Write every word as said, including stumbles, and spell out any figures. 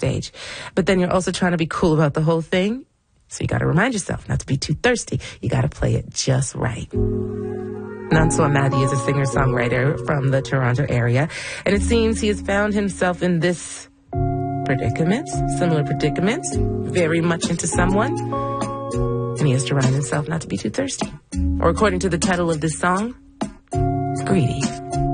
stage. But then you're also trying to be cool about the whole thing. So you got to remind yourself not to be too thirsty. You got to play it just right. Nonso Amadi is a singer-songwriter from the Toronto area, and it seems he has found himself in this predicament, similar predicament, very much into someone, and he has to remind himself not to be too thirsty. Or according to the title of this song, Greedy.